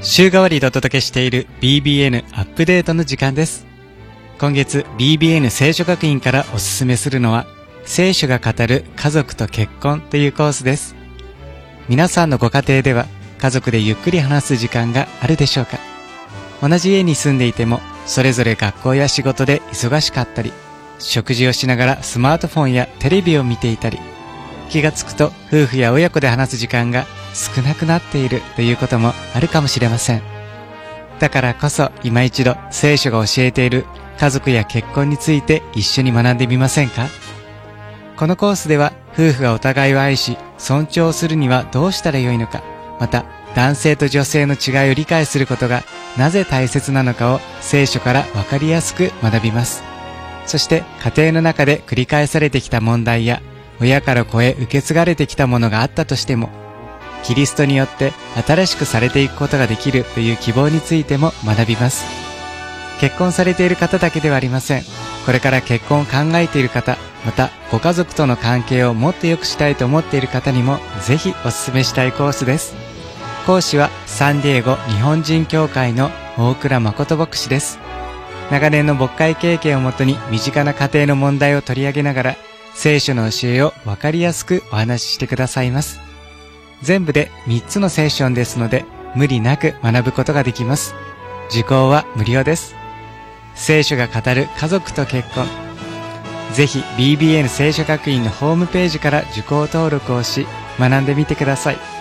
週替わりでお届けしている BBN アップデートの時間です。今月 BBN 聖書学院からおすすめするのは、聖書が語る家族と結婚というコースです。皆さんのご家庭では家族でゆっくり話す時間があるでしょうか。同じ家に住んでいてもそれぞれ学校や仕事で忙しかったり、食事をしながらスマートフォンやテレビを見ていたり、気がつくと夫婦や親子で話す時間が少なくなっているということもあるかもしれません。だからこそ今一度聖書が教えている家族や結婚について一緒に学んでみませんか。このコースでは夫婦がお互いを愛し尊重するにはどうしたらよいのか、また男性と女性の違いを理解することがなぜ大切なのかを聖書からわかりやすく学びます。そして家庭の中で繰り返されてきた問題や親から子へ受け継がれてきたものがあったとしても、キリストによって新しくされていくことができるという希望についても学びます。結婚されている方だけではありません。これから結婚を考えている方、またご家族との関係をもっと良くしたいと思っている方にもぜひお勧めしたいコースです。講師はサンディエゴ日本人協会の大倉誠牧師です。長年の牧会経験をもとに身近な家庭の問題を取り上げながら、聖書の教えを分かりやすくお話ししてくださいます。全部で3つのセッションですので、無理なく学ぶことができます。受講は無料です。聖書が語る家族と結婚。ぜひ BBN 聖書学院のホームページから受講登録をし、学んでみてください。